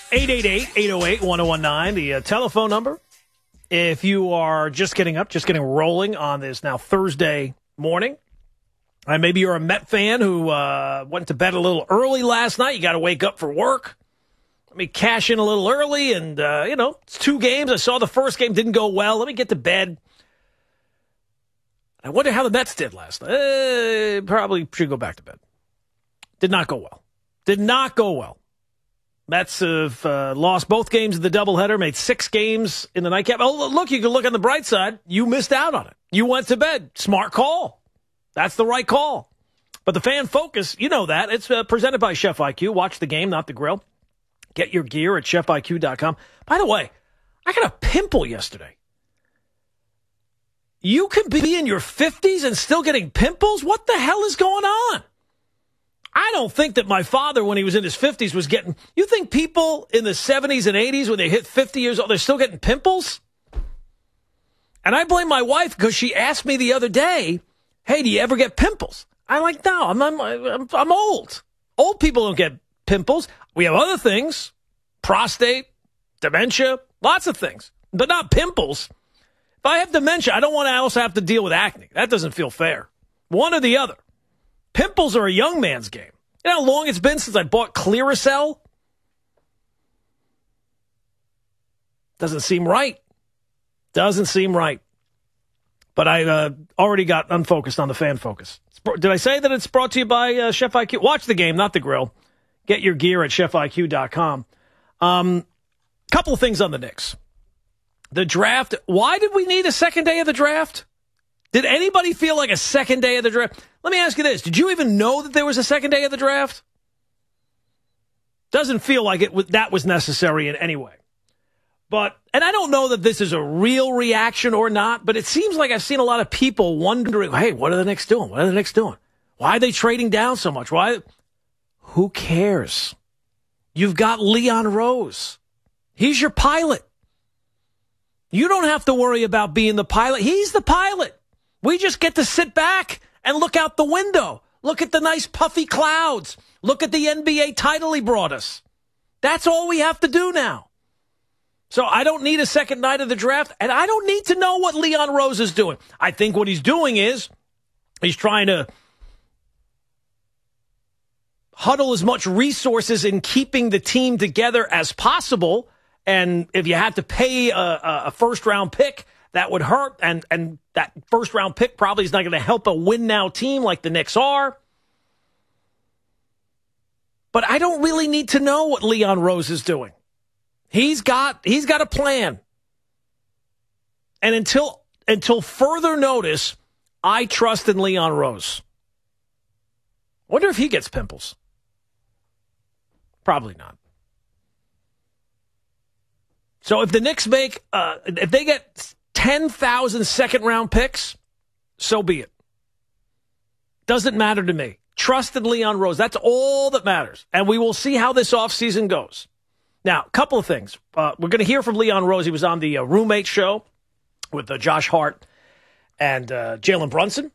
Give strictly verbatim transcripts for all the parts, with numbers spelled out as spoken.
eight eight eight, eight oh eight, one oh one nine, the uh, telephone number. If you are just getting up, just getting rolling on this now Thursday morning, and maybe you're a Met fan who uh, went to bed a little early last night. You got to wake up for work. Let me cash in a little early, and, uh, you know, it's two games. I saw the first game didn't go well. Let me get to bed. I wonder how the Mets did last night. Uh, probably should go back to bed. Did not go well. Did not go well. Mets have uh, lost both games of the doubleheader, made six games in the nightcap. Oh, look, you can look on the bright side. You missed out on it. You went to bed. Smart call. That's the right call. But the Fan Focus, you know that. It's uh, presented by Chef I Q. Watch the game, not the grill. Get your gear at chef I Q dot com. By the way, I got a pimple yesterday. You can be in your fifties and still getting pimples? What the hell is going on? I don't think that my father, when he was in his fifties, was getting... You think people in the seventies and eighties, when they hit fifty years old, they're still getting pimples? And I blame my wife because she asked me the other day, hey, do you ever get pimples? I'm like, no, I'm, I'm, I'm, I'm old. Old people don't get pimples. We have other things, prostate, dementia, lots of things, but not pimples. If I have dementia, I don't want to also have to deal with acne. That doesn't feel fair. One or the other. Pimples are a young man's game. You know how long it's been since I bought Clearasil? Doesn't seem right. Doesn't seem right. But I uh, already got unfocused on the Fan Focus. Did I say that it's brought to you by uh, Chef I Q? Watch the game, not the grill. Get your gear at chef I Q dot com. Um, couple of things on the Knicks. The draft. Why did we need a second day of the draft? Did anybody feel like a second day of the draft? Let me ask you this. Did you even know that there was a second day of the draft? Doesn't feel like it that was necessary in any way. But, and I don't know that this is a real reaction or not, but it seems like I've seen a lot of people wondering, hey, what are the Knicks doing? What are the Knicks doing? Why are they trading down so much? Why? Who cares? You've got Leon Rose. He's your pilot. You don't have to worry about being the pilot. He's the pilot. We just get to sit back and look out the window. Look at the nice puffy clouds. Look at the N B A title he brought us. That's all we have to do now. So I don't need a second night of the draft, and I don't need to know what Leon Rose is doing. I think what he's doing is he's trying to huddle as much resources in keeping the team together as possible. And if you had to pay a, a first-round pick, that would hurt. And, and that first-round pick probably is not going to help a win-now team like the Knicks are. But I don't really need to know what Leon Rose is doing. He's got he's got a plan. And until until further notice, I trust in Leon Rose. Wonder if he gets pimples. Probably not. So if the Knicks make, uh, if they get ten thousand second-round picks, so be it. Doesn't matter to me. Trust in Leon Rose. That's all that matters. And we will see how this offseason goes. Now, a couple of things. Uh, we're going to hear from Leon Rose. He was on the uh, Roommate show with uh, Josh Hart and uh, Jalen Brunson.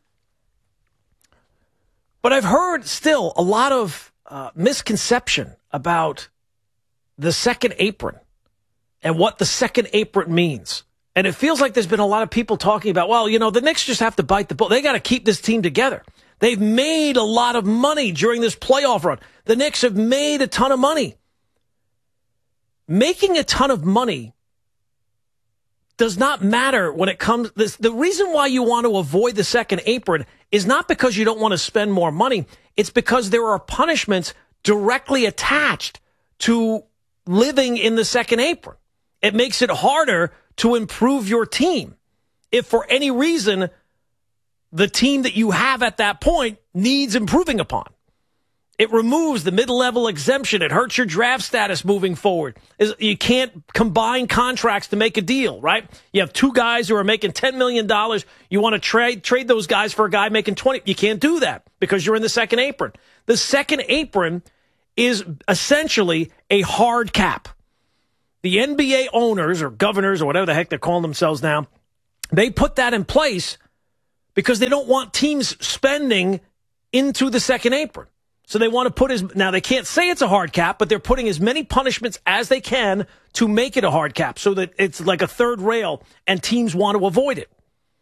But I've heard still a lot of uh, misconception about the second apron and what the second apron means. And it feels like there's been a lot of people talking about, well, you know, the Knicks just have to bite the bullet. They got to keep this team together. They've made a lot of money during this playoff run. The Knicks have made a ton of money. Making a ton of money does not matter when it comes. This, the reason why you want to avoid the second apron is not because you don't want to spend more money. It's because there are punishments directly attached to living in the second apron. It makes it harder to improve your team. If for any reason the team that you have at that point needs improving upon. It removes the mid-level exemption. It hurts your draft status moving forward. You can't combine contracts to make a deal, right? You have two guys who are making ten million dollars. You want to trade trade those guys for a guy making twenty. You can't do that because you're in the second apron. The second apron is essentially a hard cap. The N B A owners or governors or whatever the heck they're calling themselves now, they put that in place because they don't want teams spending into the second apron. So they want to put as, now they can't say it's a hard cap, but they're putting as many punishments as they can to make it a hard cap so that it's like a third rail and teams want to avoid it.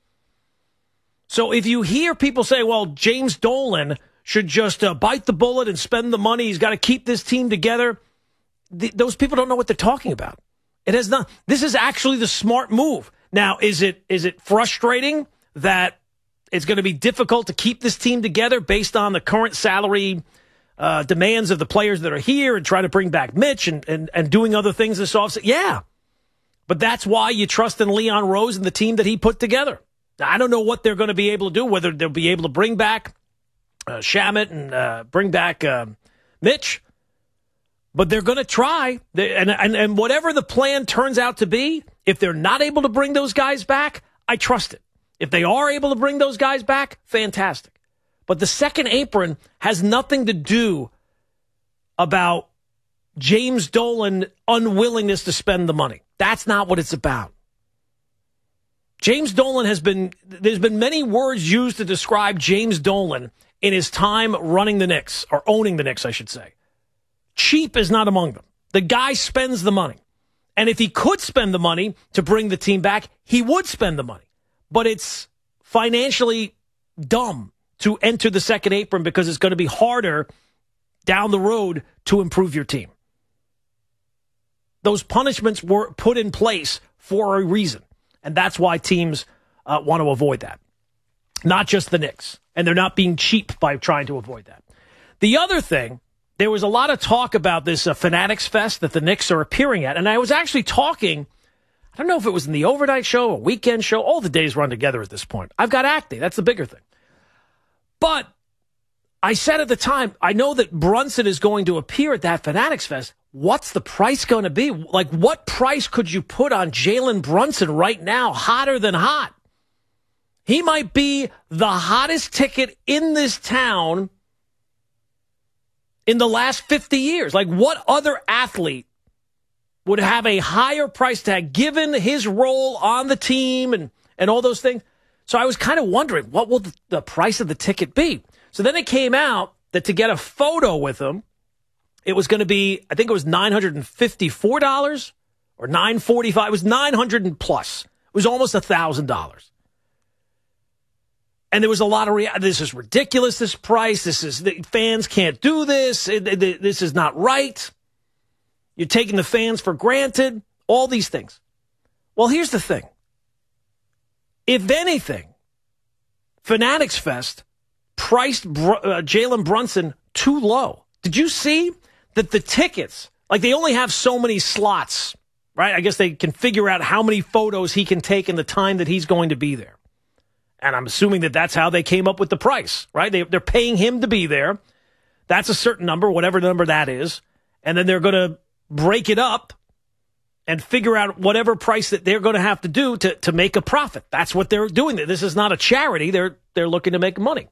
So if you hear people say, well, James Dolan should just uh, bite the bullet and spend the money, he's got to keep this team together, th- those people don't know what they're talking about. It has not, this is actually the smart move. Now, is it is it frustrating that it's going to be difficult to keep this team together based on the current salary uh, demands of the players that are here and try to bring back Mitch and, and, and doing other things this offseason? Yeah. But that's why you trust in Leon Rose and the team that he put together. I don't know what they're going to be able to do, whether they'll be able to bring back uh, Shamet and uh, bring back uh, Mitch. But they're going to try. They, and, and, and whatever the plan turns out to be, if they're not able to bring those guys back, I trust it. If they are able to bring those guys back, fantastic. But the second apron has nothing to do about James Dolan's unwillingness to spend the money. That's not what it's about. James Dolan has been, there's been many words used to describe James Dolan in his time running the Knicks, or owning the Knicks, I should say. Cheap is not among them. The guy spends the money. And if he could spend the money to bring the team back, he would spend the money. But it's financially dumb to enter the second apron because it's going to be harder down the road to improve your team. Those punishments were put in place for a reason. And that's why teams uh, want to avoid that. Not just the Knicks. And they're not being cheap by trying to avoid that. The other thing, there was a lot of talk about this uh, Fanatics Fest that the Knicks are appearing at. And I was actually talking, I don't know if it was in the overnight show, a weekend show. All the days run together at this point. I've got Act Day. That's the bigger thing. But I said at the time, I know that Brunson is going to appear at that Fanatics Fest. What's the price going to be? Like, what price could you put on Jalen Brunson right now, hotter than hot? He might be the hottest ticket in this town in the last fifty years. Like, what other athlete would have a higher price tag given his role on the team and, and all those things? So I was kind of wondering, what will the, the price of the ticket be? So then it came out that to get a photo with him, it was going to be, I think it was nine hundred fifty-four dollars or nine hundred forty-five dollars. It was nine hundred dollars plus. It was almost one thousand dollars. And there was a lot of, rea- this is ridiculous, this price. This is, the fans can't do this. It, it, this is not right. You're taking the fans for granted. All these things. Well, here's the thing. If anything, Fanatics Fest priced Br- uh, Jalen Brunson too low. Did you see that the tickets, like they only have so many slots, right? I guess they can figure out how many photos he can take in the time that he's going to be there. And I'm assuming that that's how they came up with the price, right? They, they're paying him to be there. That's a certain number, whatever number that is. And then they're going to break it up and figure out whatever price that they're going to have to do to, to make a profit. That's what they're doing. This is not a charity. They're, they're looking to make money.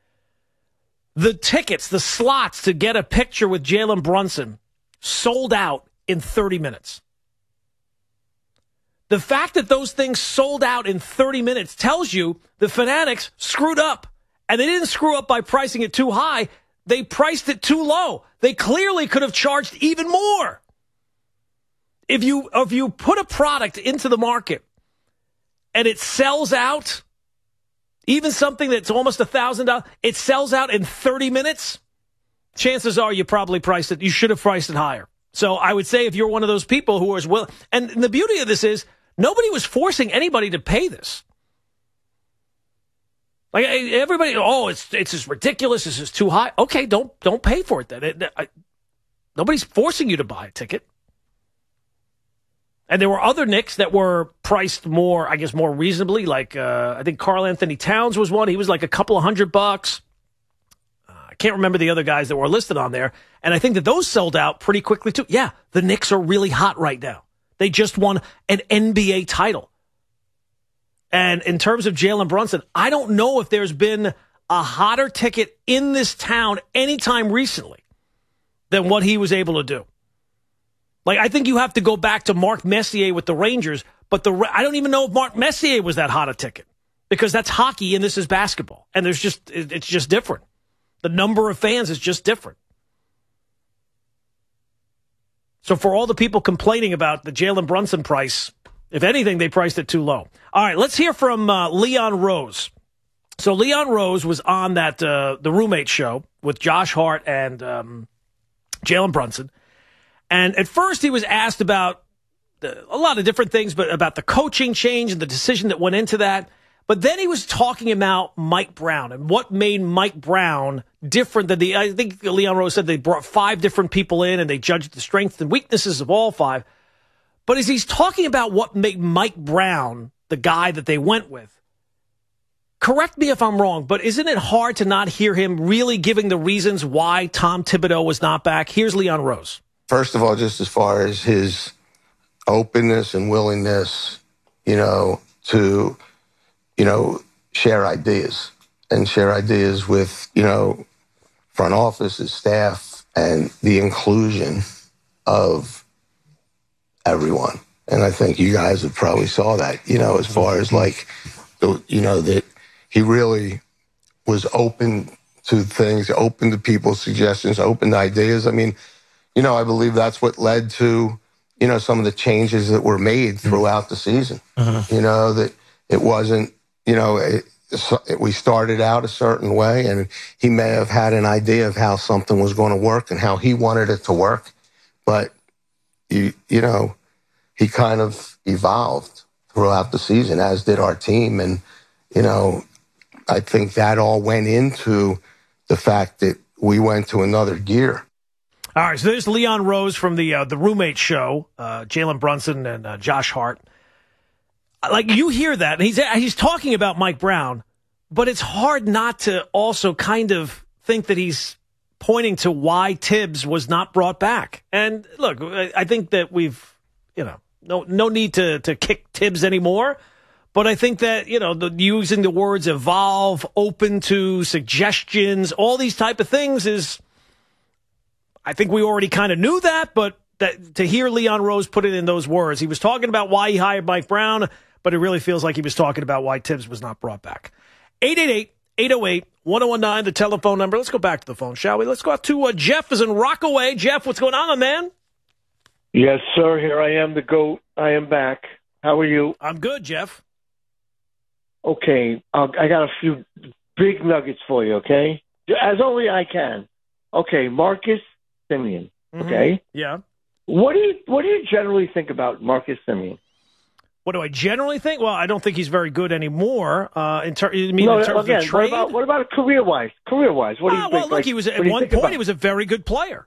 The tickets, the slots to get a picture with Jalen Brunson sold out in thirty minutes. The fact that those things sold out in thirty minutes tells you the Fanatics screwed up. And they didn't screw up by pricing it too high. They priced it too low. They clearly could have charged even more. If you, if you put a product into the market and it sells out, even something that's almost one thousand dollars, it sells out in thirty minutes, chances are you probably priced it. You should have priced it higher. So I would say if you're one of those people who is willing, and the beauty of this is nobody was forcing anybody to pay this. Like everybody, oh, it's it's just ridiculous. This is too high. Okay, don't don't pay for it then. It, I, nobody's forcing you to buy a ticket. And there were other Knicks that were priced more, I guess, more reasonably. Like uh, I think Karl Anthony Towns was one. He was like a couple of hundred bucks. Uh, I can't remember the other guys that were listed on there. And I think that those sold out pretty quickly too. Yeah, the Knicks are really hot right now. They just won an N B A title. And in terms of Jalen Brunson, I don't know if there's been a hotter ticket in this town anytime recently than what he was able to do. Like, I think you have to go back to Mark Messier with the Rangers, but the I don't even know if Mark Messier was that hot a ticket because that's hockey and this is basketball. And there's just it's just different. The number of fans is just different. So for all the people complaining about the Jalen Brunson price, if anything, they priced it too low. All right, let's hear from uh, Leon Rose. So Leon Rose was on that uh, the Roommate show with Josh Hart and um, Jalen Brunson. And at first he was asked about a lot of different things, but about the coaching change and the decision that went into that. But then he was talking about Mike Brown and what made Mike Brown different than the, I think Leon Rose said they brought five different people in and they judged the strengths and weaknesses of all five. But as he's talking about what made Mike Brown the guy that they went with, correct me if I'm wrong, but isn't it hard to not hear him really giving the reasons why Tom Thibodeau was not back? Here's Leon Rose. First of all, just as far as his openness and willingness, you know, to, you know, share ideas and share ideas with, you know, front office, his staff, and the inclusion of everyone. And I think you guys have probably saw that, you know, as far as like, the, you know, that he really was open to things, open to people's suggestions, open to ideas. I mean, you know, I believe that's what led to, you know, some of the changes that were made throughout the season. Uh-huh. You know, that it wasn't, you know, it, it, we started out a certain way and he may have had an idea of how something was going to work and how he wanted it to work. But, you, you know, he kind of evolved throughout the season, as did our team. And, you know, I think that all went into the fact that we went to another gear. All right, so there's Leon Rose from the uh, the Roommate show, uh, Jalen Brunson and uh, Josh Hart. Like, you hear that, and he's he's talking about Mike Brown, but it's hard not to also kind of think that he's pointing to why Tibbs was not brought back. And look, I think that we've, you know, no no need to to kick Tibbs anymore. But I think that, you know, the, using the words evolve, open to suggestions, all these type of things is, I think we already kind of knew that, but that to hear Leon Rose put it in those words, he was talking about why he hired Mike Brown, but it really feels like he was talking about why Tibbs was not brought back. eight eight eight, eight oh eight, one oh one nine, the telephone number. Let's go back to the phone, shall we? Let's go out to uh, Jeff is in Rockaway. Jeff, what's going on, my man? Yes, sir. Here I am, the GOAT. I am back. How are you? I'm good, Jeff. Okay, I'll, I got a few big nuggets for you, okay? As only I can. Okay, Marcus Simeon, mm-hmm. okay? Yeah. What do you What do you generally think about Marcus Simeon? What do I generally think? Well, I don't think he's very good anymore. Uh, in, ter- you mean no, in terms again, of trade? What about, what about career-wise? Career-wise, what do you uh, think? Well, look, like, he was at one point about? he was a very good player.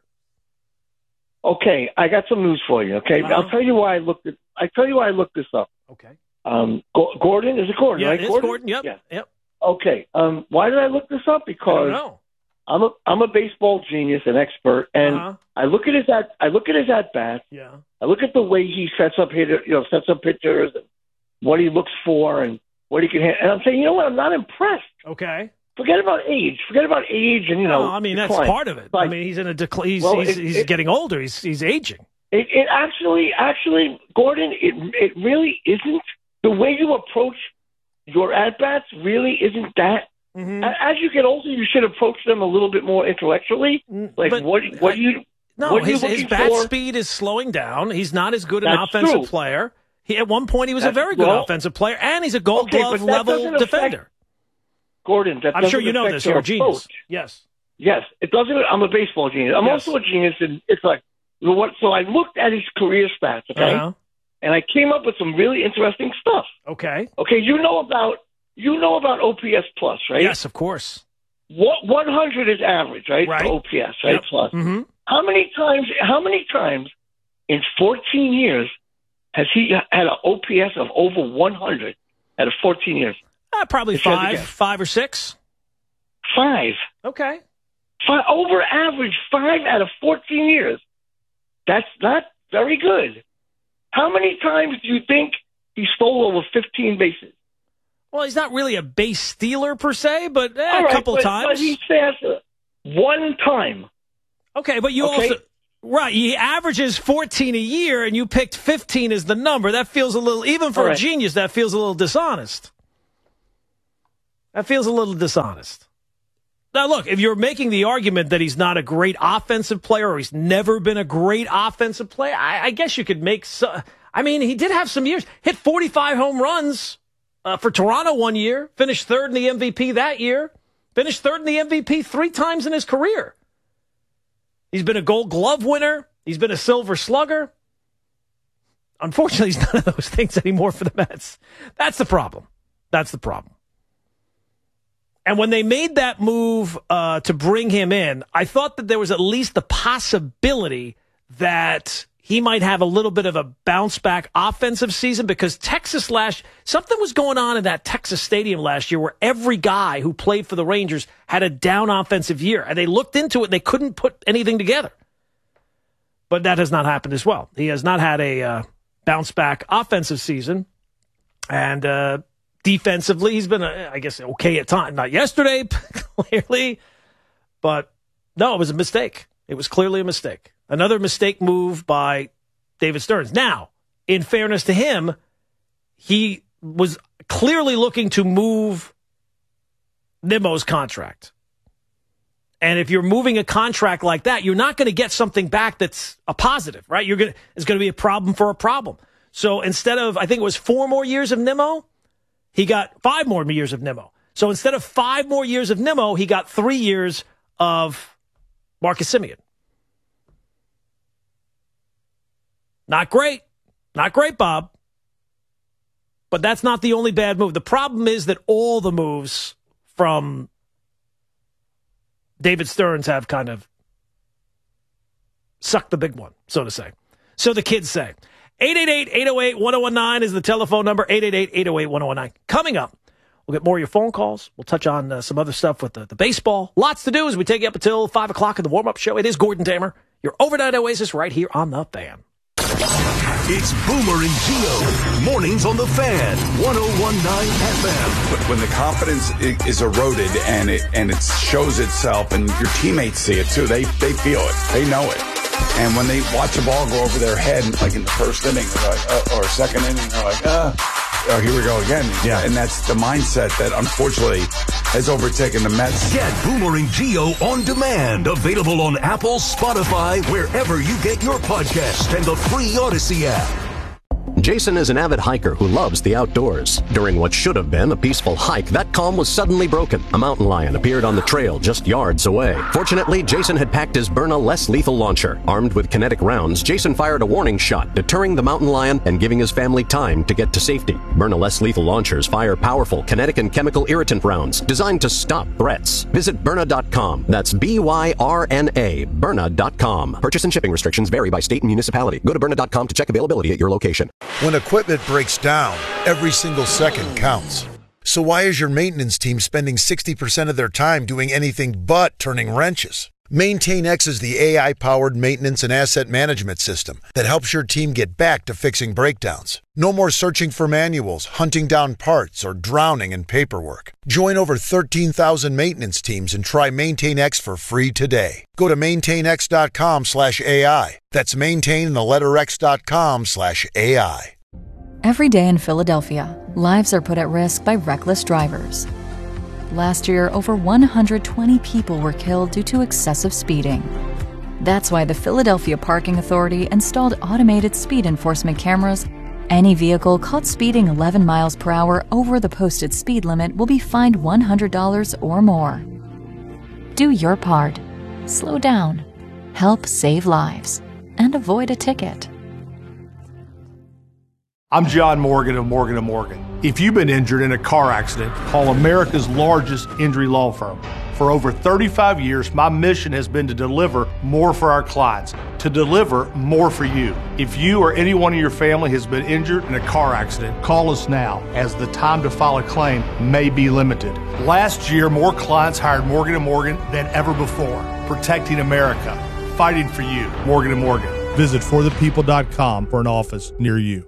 Okay, I got some news for you. Okay, uh-huh. I'll tell you why I looked at. I tell you why I looked this up. Okay. Um, G- Gordon is it Gordon? Yeah, right? it's Gordon. Gordon. Yep. Yeah. Yep. Okay. Um, why did I look this up? Because I don't know. I'm a I'm a baseball genius and expert, and uh-huh. I look at his at I look at his at bats. Yeah. I look at the way he sets up hitter, you know, sets up pitchers, and what he looks for, and what he can hit. And I'm saying, you know what? I'm not impressed. Okay. Forget about age. Forget about age, and you know. No, I mean that's decline. part of it. But, I mean he's in a decline. He's, well, he's, it, he's it, getting older. He's he's aging. It, it actually, actually, Gordon, it it really isn't the way you approach your at bats. Really isn't that. Mm-hmm. As you get older, you should approach them a little bit more intellectually. Like, but what what do you? No, what his, his bat for? speed is slowing down. He's not as good an That's offensive true. player. He at one point he was That's, a very good well, offensive player, and he's a Gold okay, Glove but that level doesn't defender. Affect, Gordon, that I'm sure you know affect this. You're your a genius. approach. Yes. Yes, it doesn't. I'm a baseball genius. I'm Yes. also a genius, and it's like what. So I looked at his career stats, okay, Uh-huh. and I came up with some really interesting stuff. Okay. Okay, you know about you know about O P S plus, right? Yes, of course. What one hundred is average, right? Right. For O P S, right? Yep. Plus. Mm-hmm. How many times? How many times in fourteen years has he had an O P S of over one hundred out of fourteen years? Uh, probably Let's try it five, again. five or six. Five. Okay. Five, over average, five out of fourteen years. That's not very good. How many times do you think he stole over fifteen bases? Well, he's not really a base stealer per se, but eh, All a right, couple but, times. But he's faster. One time. Okay, but you Okay. also right. He averages fourteen a year, and you picked fifteen as the number. That feels a little, even for All a right. genius, that feels a little dishonest. That feels a little dishonest. Now, look, if you're making the argument that he's not a great offensive player or he's never been a great offensive player, I, I guess you could make so, I mean, he did have some years. Hit forty-five home runs uh, for Toronto one year. Finished third in the M V P that year. Finished third in the M V P three times in his career. He's been a Gold Glove winner. He's been a Silver Slugger. Unfortunately, he's none of those things anymore for the Mets. That's the problem. That's the problem. And when they made that move uh, to bring him in, I thought that there was at least the possibility that he might have a little bit of a bounce-back offensive season because Texas last something was going on in that Texas stadium last year where every guy who played for the Rangers had a down offensive year. And they looked into it and they couldn't put anything together. But that has not happened as well. He has not had a uh, bounce-back offensive season. And uh, defensively, he's been, uh, I guess, okay at times. Not yesterday, clearly. But no, it was a mistake. It was clearly a mistake. Another mistake move by David Stearns. Now, in fairness to him, he was clearly looking to move Nimmo's contract. And if you're moving a contract like that, you're not going to get something back that's a positive, right? You're going to, it's going to be a problem for a problem. So instead of, I think it was four more years of Nimmo, he got five more years of Nimmo. So instead of five more years of Nimmo, he got three years of Marcus Semien. Not great. Not great, Bob. But that's not the only bad move. The problem is that all the moves from David Stearns have kind of sucked the big one, so to say. So the kids say. eight eight eight, eight oh eight, one oh one nine is the telephone number. eight eight eight, eight oh eight, one oh one nine. Coming up, we'll get more of your phone calls. We'll touch on uh, some other stuff with the, the baseball. Lots to do as we take you up until five o'clock in the warm-up show. It is Gordon Damer, your overnight oasis right here on The Fan. It's Boomer and Gio. Mornings on The Fan, one oh one point nine F M. When the confidence is eroded and it and it shows itself and your teammates see it too, they, they feel it. They know it. And when they watch the ball go over their head, like in the first inning they're like, uh, or second inning, they're like, uh, oh, here we go again. Yeah. And that's the mindset that unfortunately has overtaken the Mets. Get Boomer and Gio on demand. Available on Apple, Spotify, wherever you get your podcast, and the free Odyssey app. Jason is an avid hiker who loves the outdoors. During what should have been a peaceful hike, that calm was suddenly broken. A mountain lion appeared on the trail just yards away. Fortunately, Jason had packed his Byrna less lethal launcher. Armed with kinetic rounds, Jason fired a warning shot, deterring the mountain lion and giving his family time to get to safety. Byrna less lethal launchers fire powerful kinetic and chemical irritant rounds designed to stop threats. Visit Byrna dot com. That's B Y R N A, Byrna dot com. Purchase and shipping restrictions vary by state and municipality. Go to Byrna dot com to check availability at your location. When equipment breaks down, every single second counts. So why is your maintenance team spending sixty percent of their time doing anything but turning wrenches? MaintainX is the A I-powered maintenance and asset management system that helps your team get back to fixing breakdowns. No more searching for manuals, hunting down parts, or drowning in paperwork. Join over thirteen thousand maintenance teams and try MaintainX for free today. Go to maintainx dot com slash A I. That's maintain and the letter X dot com slash A I. Every day in Philadelphia, lives are put at risk by reckless drivers. Last year, over one hundred twenty people were killed due to excessive speeding. That's why the Philadelphia Parking Authority installed automated speed enforcement cameras. Any vehicle caught speeding eleven miles per hour over the posted speed limit will be fined one hundred dollars or more. Do your part. Slow down. Help save lives. And avoid a ticket. I'm John Morgan of Morgan and Morgan. If you've been injured in a car accident, call America's largest injury law firm. For over thirty-five years, my mission has been to deliver more for our clients, to deliver more for you. If you or anyone in your family has been injured in a car accident, call us now, as the time to file a claim may be limited. Last year, more clients hired Morgan and Morgan than ever before, protecting America, fighting for you. Morgan and Morgan. Visit for the people dot com for an office near you.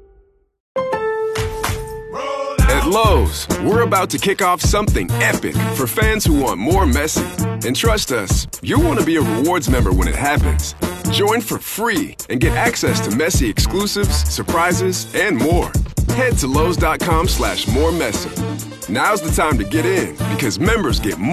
At Lowe's, we're about to kick off something epic for fans who want more Messi. And trust us, you'll want to be a rewards member when it happens. Join for free and get access to Messi exclusives, surprises, and more. Head to Lowe's dot com slash more Messi. Now's the time to get in because members get more.